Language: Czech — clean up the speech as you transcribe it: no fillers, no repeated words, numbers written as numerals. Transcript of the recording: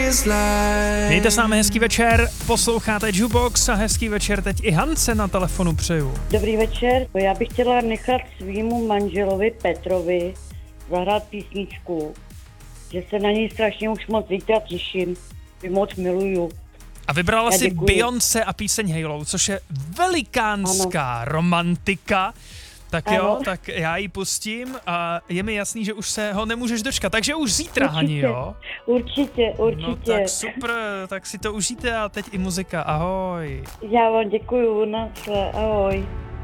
Mějte s námi hezký večer, posloucháte Jukebox a hezký večer teď i Hance na telefonu přeju. Dobrý večer, já bych chtěla nechat svýmu manželovi Petrovi zahrát písničku, že se na něj strašně už moc zítra těším, moc miluju. A vybrala si děkuju. Beyoncé a píseň Halo, což je velikánská romantika. Tak jo, Ano. tak já ji pustím a je mi jasný, že už se ho nemůžeš dočkat, takže už zítra, Hani, jo? Určitě. No tak super, tak si to užijte a teď i muzika, ahoj. Já vám děkuju, ahoj.